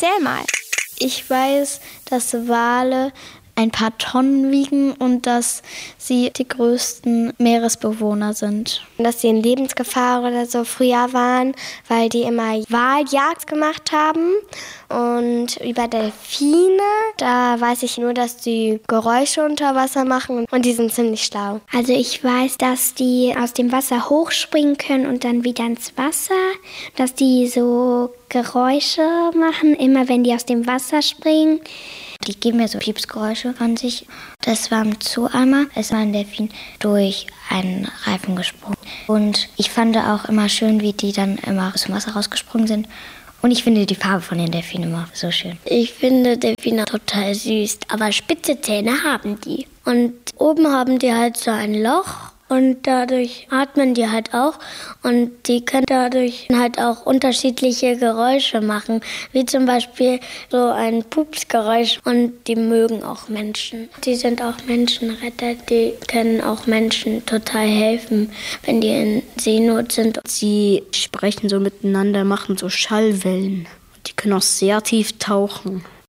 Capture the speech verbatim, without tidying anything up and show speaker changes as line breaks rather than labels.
Erzähl mal.
Ich weiß, dass Wale ein paar Tonnen wiegen und dass sie die größten Meeresbewohner sind.
Dass sie in Lebensgefahr oder so früher waren, weil die immer Waljagd gemacht haben. Und über Delfine, da weiß ich nur, dass die Geräusche unter Wasser machen und die sind ziemlich schlau.
Also ich weiß, dass die aus dem Wasser hochspringen können und dann wieder ins Wasser, dass die so Geräusche machen, immer wenn die aus dem Wasser springen.
Die geben mir so Piepsgeräusche von sich. Das war im Zoo einmal. Es war ein Delfin durch einen Reifen gesprungen. Und ich fand auch immer schön, wie die dann immer aus dem Wasser rausgesprungen sind. Und ich finde die Farbe von den Delfinen immer so schön.
Ich finde Delfine total süß, aber spitze Zähne haben die. Und oben haben die halt so ein Loch. Und dadurch atmen die halt auch und die können dadurch halt auch unterschiedliche Geräusche machen, wie zum Beispiel so ein Pupsgeräusch und die mögen auch Menschen. Die sind auch Menschenretter, die können auch Menschen total helfen, wenn die in Seenot sind.
Sie sprechen so miteinander, machen so Schallwellen. Die können auch sehr tief tauchen.